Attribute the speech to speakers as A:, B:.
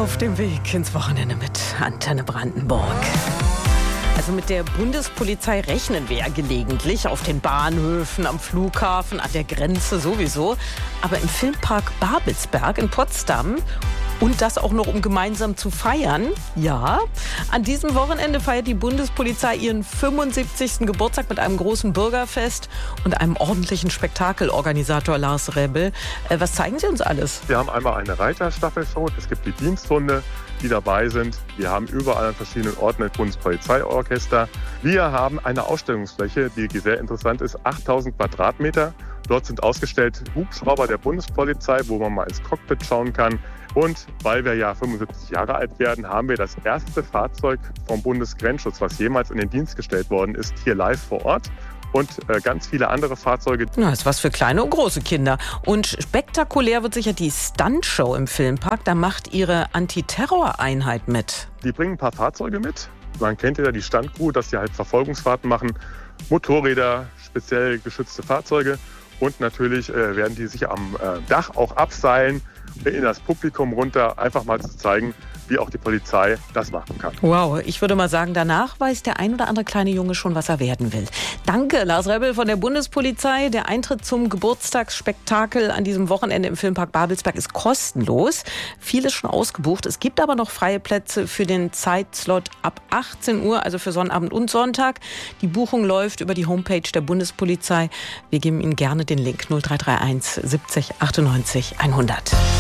A: Auf dem Weg ins Wochenende mit Antenne Brandenburg. Also mit der Bundespolizei rechnen wir ja gelegentlich auf den Bahnhöfen, am Flughafen, an der Grenze sowieso. Aber im Filmpark Babelsberg in Potsdam, und das auch noch, um gemeinsam zu feiern. Ja, an diesem Wochenende feiert die Bundespolizei ihren 75. Geburtstag mit einem großen Bürgerfest und einem ordentlichen Spektakelorganisator Lars Rebel. Was zeigen Sie uns alles?
B: Wir haben einmal eine Reiterstaffelshow, es gibt die Diensthunde, die dabei sind. Wir haben überall an verschiedenen Orten ein Bundespolizeiorchester. Wir haben eine Ausstellungsfläche, die sehr interessant ist, 8000 Quadratmeter. Dort sind ausgestellt Hubschrauber der Bundespolizei, wo man mal ins Cockpit schauen kann. Und weil wir ja 75 Jahre alt werden, haben wir das erste Fahrzeug vom Bundesgrenzschutz, was jemals in den Dienst gestellt worden ist, hier live vor Ort. Und ganz viele andere Fahrzeuge.
A: Na, ist was für kleine und große Kinder. Und spektakulär wird sicher die Stuntshow im Filmpark. Da macht Ihre Antiterror-Einheit mit.
B: Die bringen ein paar Fahrzeuge mit. Man kennt ja die Stuntcrew, dass die halt Verfolgungsfahrten machen. Motorräder, speziell geschützte Fahrzeuge. Und natürlich werden die sich am Dach auch abseilen, in das Publikum runter, einfach mal zu zeigen, wie auch die Polizei das machen kann.
A: Wow, ich würde mal sagen, danach weiß der ein oder andere kleine Junge schon, was er werden will. Danke, Lars Rebel von der Bundespolizei. Der Eintritt zum Geburtstagsspektakel an diesem Wochenende im Filmpark Babelsberg ist kostenlos. Vieles schon ausgebucht. Es gibt aber noch freie Plätze für den Zeitslot ab 18 Uhr, also für Sonnabend und Sonntag. Die Buchung läuft über die Homepage der Bundespolizei. Wir geben Ihnen gerne den Link 0331 70 98 100.